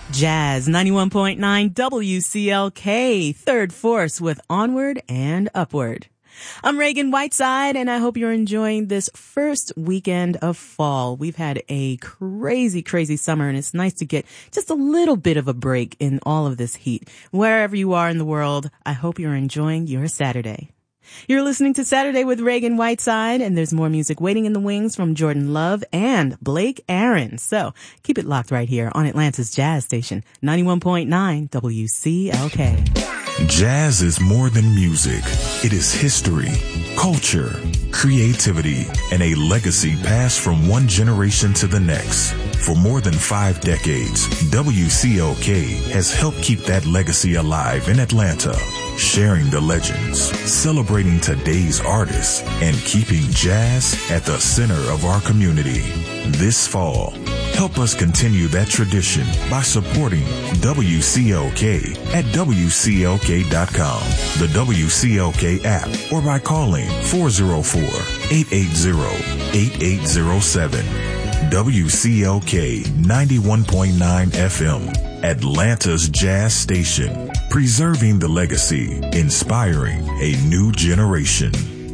Jazz 91.9 WCLK, Third Force with Onward and Upward. I'm Reagan Whiteside, and I hope you're enjoying this first weekend of fall. We've had a crazy, crazy summer, and it's nice to get just a little bit of a break in all of this heat. Wherever you are in the world, I hope you're enjoying your Saturday. You're listening to Saturday with Reagan Whiteside, and there's more music waiting in the wings from Jordan Love and Blake Aaron. So keep it locked right here on Atlanta's Jazz Station, 91.9 WCLK. Jazz is more than music. It is history, culture, creativity, and a legacy passed from one generation to the next. For more than 5 decades, WCLK has helped keep that legacy alive in Atlanta, sharing the legends, celebrating today's artists, and keeping jazz at the center of our community. This fall, help us continue that tradition by supporting WCLK at WCLK.com, the WCLK app, or by calling 404-880-8807. WCLK 91.9 FM, Atlanta's Jazz Station, preserving the legacy, inspiring a new generation.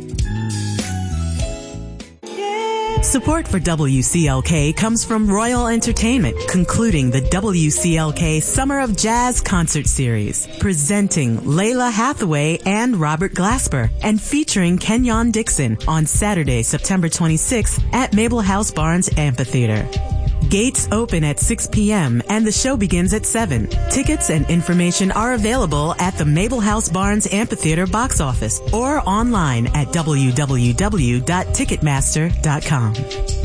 Support for WCLK comes from Royal Entertainment, concluding the WCLK Summer of Jazz Concert Series, presenting Layla Hathaway and Robert Glasper, and featuring Kenyon Dixon on Saturday, September 26th at Mabel House Barnes Amphitheater. Gates open at 6 p.m. and the show begins at 7. Tickets and information are available at the Mabel House Barnes Amphitheater box office or online at www.ticketmaster.com.